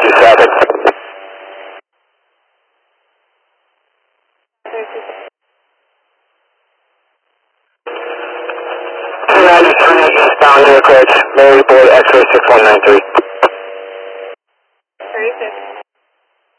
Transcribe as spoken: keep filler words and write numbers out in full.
two seven. two ninety-three, eastbound New York Ridge, Mary Boy, X-ray six one nine three. thirty-six.